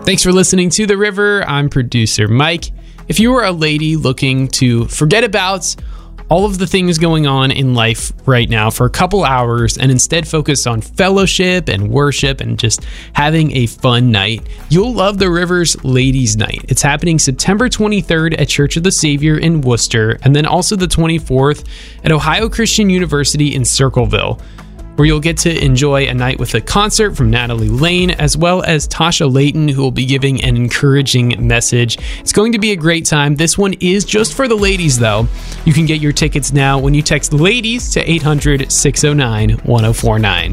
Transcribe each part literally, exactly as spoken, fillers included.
Thanks for listening to The River. I'm producer Mike. If you are a lady looking to forget about all of the things going on in life right now for a couple hours and instead focus on fellowship and worship and just having a fun night, you'll love The River's Ladies' Night. It's happening September twenty-third at Church of the Savior in Worcester, and then also the twenty-fourth at Ohio Christian University in Circleville, where you'll get to enjoy a night with a concert from Natalie Lane, as well as Tasha Layton, who will be giving an encouraging message. It's going to be a great time. This one is just for the ladies, though. You can get your tickets now when you text LADIES to eight hundred, six oh nine, one oh four nine.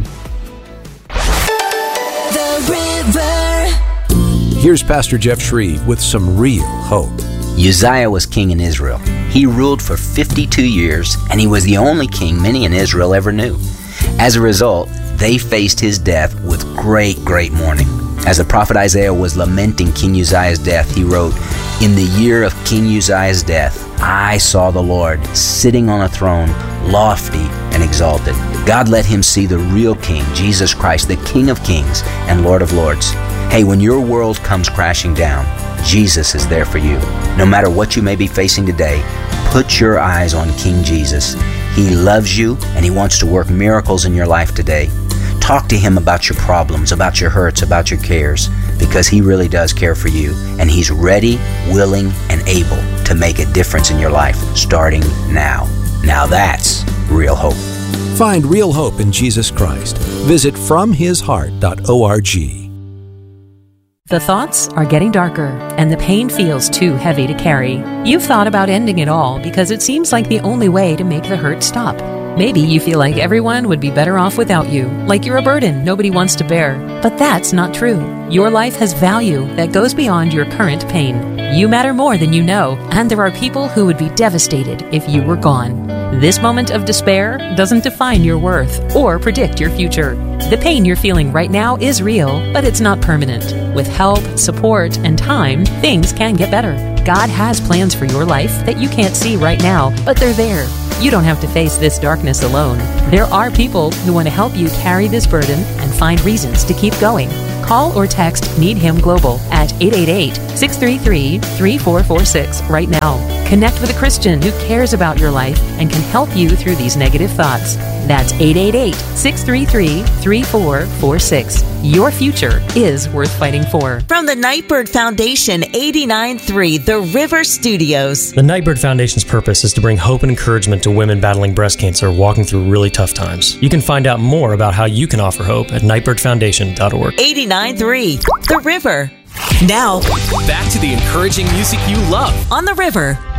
The River. Here's Pastor Jeff Shreve with some real hope. Uzziah was king in Israel. He ruled for fifty-two years, and he was the only king many in Israel ever knew. As a result, they faced his death with great, great mourning. As the prophet Isaiah was lamenting King Uzziah's death, he wrote, "In the year of King Uzziah's death, I saw the Lord sitting on a throne, lofty and exalted." God let him see the real king, Jesus Christ, the King of Kings and Lord of Lords. Hey, when your world comes crashing down, Jesus is there for you. No matter what you may be facing today, put your eyes on King Jesus. He loves you, and he wants to work miracles in your life today. Talk to him about your problems, about your hurts, about your cares, because he really does care for you, and he's ready, willing, and able to make a difference in your life starting now. Now that's real hope. Find real hope in Jesus Christ. Visit from his heart dot org. The thoughts are getting darker, and the pain feels too heavy to carry. You've thought about ending it all because it seems like the only way to make the hurt stop. Maybe you feel like everyone would be better off without you, like you're a burden nobody wants to bear. But that's not true. Your life has value that goes beyond your current pain. You matter more than you know, and there are people who would be devastated if you were gone. This moment of despair doesn't define your worth or predict your future. The pain you're feeling right now is real, but it's not permanent. With help, support, and time, things can get better. God has plans for your life that you can't see right now, but they're there. You don't have to face this darkness alone. There are people who want to help you carry this burden and find reasons to keep going. Call or text Need Him Global at eight eight eight, six three three, three four four six right now. Connect with a Christian who cares about your life and can help you through these negative thoughts. That's eight eight eight, six three three, three four four six. Your future is worth fighting for. From the Nightbird Foundation, eighty-nine point three The River Studios. The Nightbird Foundation's purpose is to bring hope and encouragement to women battling breast cancer walking through really tough times. You can find out more about how you can offer hope at nightbird foundation dot org. eighty-nine point three The River. Now, back to the encouraging music you love on The River.